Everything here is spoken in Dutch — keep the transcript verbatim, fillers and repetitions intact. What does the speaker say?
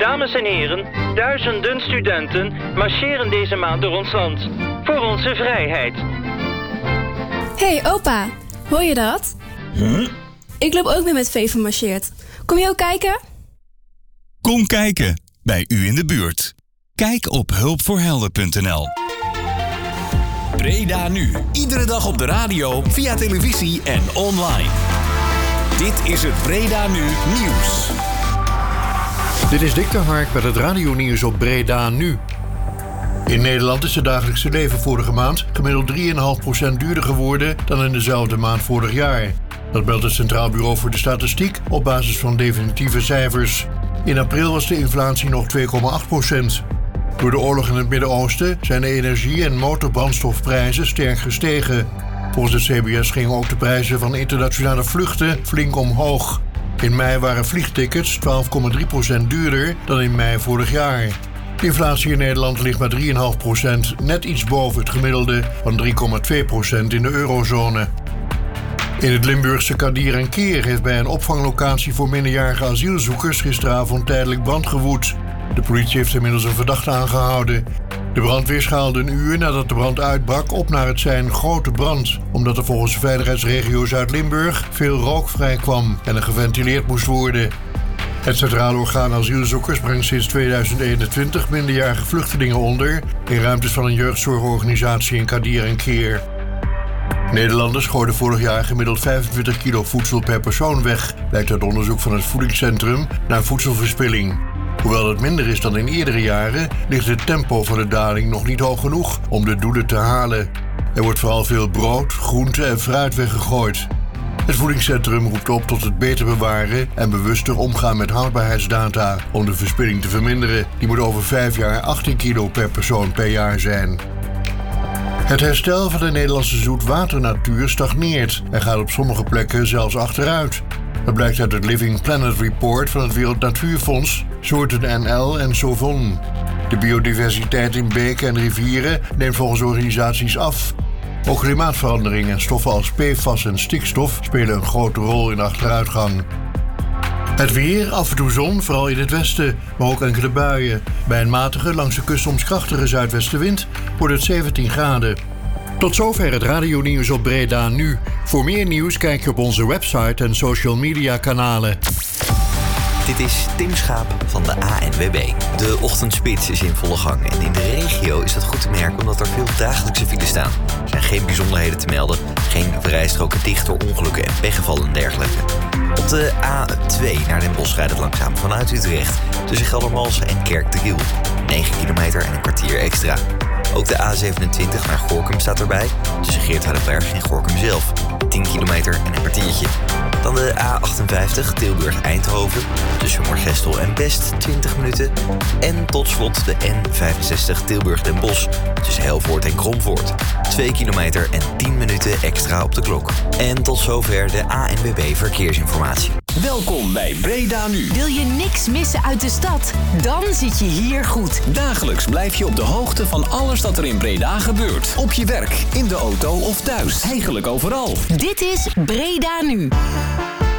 Dames en heren, duizenden studenten marcheren deze maand door ons land. Voor onze vrijheid. Hé, hey, opa. Hoor je dat? Huh? Ik loop ook mee met Vee van Marcheert. Kom je ook kijken? Kom kijken, bij u in de buurt. Kijk op hulpvoorhelden punt n l. Breda Nu. Iedere dag op de radio, via televisie en online. Dit is het Breda Nu nieuws. Dit is Dick de Hark met het radionieuws op Breda Nu. In Nederland is het dagelijkse leven vorige maand gemiddeld drie komma vijf procent duurder geworden dan in dezelfde maand vorig jaar. Dat meldt het Centraal Bureau voor de Statistiek op basis van definitieve cijfers. In april was de inflatie nog twee komma acht procent. Door de oorlog in het Midden-Oosten zijn de energie- en motorbrandstofprijzen sterk gestegen. Volgens het C B S gingen ook de prijzen van internationale vluchten flink omhoog. In mei waren vliegtickets twaalf komma drie procent duurder dan in mei vorig jaar. De inflatie in Nederland ligt met drie komma vijf procent, net iets boven het gemiddelde van drie komma twee procent in de eurozone. In het Limburgse Kadir en Keer heeft bij een opvanglocatie voor minderjarige asielzoekers gisteravond tijdelijk brand gewoed. De politie heeft inmiddels een verdachte aangehouden. De brandweer schaalde een uur nadat de brand uitbrak op naar het zijn grote brand, omdat er volgens de veiligheidsregio Zuid-Limburg veel rook vrijkwam en er geventileerd moest worden. Het Centraal Orgaan Asielzoekers brengt sinds tweeduizend eenentwintig minderjarige vluchtelingen onder in ruimtes van een jeugdzorgorganisatie in Kadir en Keer. Nederlanders gooiden vorig jaar gemiddeld vijfentwintig kilo voedsel per persoon weg, blijkt uit onderzoek van het Voedingscentrum naar voedselverspilling. Hoewel het minder is dan in eerdere jaren, ligt het tempo van de daling nog niet hoog genoeg om de doelen te halen. Er wordt vooral veel brood, groente en fruit weggegooid. Het Voedingscentrum roept op tot het beter bewaren en bewuster omgaan met houdbaarheidsdata om de verspilling te verminderen. Die moet over vijf jaar achttien kilo per persoon per jaar zijn. Het herstel van de Nederlandse zoetwaternatuur stagneert en gaat op sommige plekken zelfs achteruit. Dat blijkt uit het Living Planet Report van het Wereld Natuurfonds, Soorten N L en Sovon. De biodiversiteit in beken en rivieren neemt volgens organisaties af. Ook klimaatverandering en stoffen als P F A S en stikstof spelen een grote rol in de achteruitgang. Het weer, af en toe zon, vooral in het westen, maar ook enkele buien. Bij een matige, langs de kust soms krachtige zuidwestenwind wordt het zeventien graden. Tot zover het radionieuws op Breda Nu. Voor meer nieuws kijk je op onze website en social media kanalen. Dit is Tim Schaap van de A N W B. De ochtendspits is in volle gang en in de regio is dat goed te merken omdat er veel dagelijkse files staan. Er zijn geen bijzonderheden te melden, geen rijstroken dicht door ongelukken en pechgevallen en dergelijke. Op de A twee naar Den Bosch rijdt het langzaam vanuit Utrecht tussen Geldermalsen en Kerkdriel. negen kilometer en een kwartier extra. Ook de A zevenentwintig naar Gorinchem staat erbij, tussen Geertruidenberg en Gorinchem zelf. tien kilometer en een kwartiertje. Dan de A achtenvijftig Tilburg-Eindhoven, tussen Moergestel en Best, twintig minuten. En tot slot de N vijfenzestig Tilburg-Den Bosch, tussen Helvoort en Kromvoort. twee kilometer en tien minuten extra op de klok. En tot zover de A N W B Verkeersinformatie. Welkom bij Breda Nu. Wil je niks missen uit de stad? Dan zit je hier goed. Dagelijks blijf je op de hoogte van alles dat er in Breda gebeurt. Op je werk, in de auto of thuis. Eigenlijk overal. Dit is Breda Nu.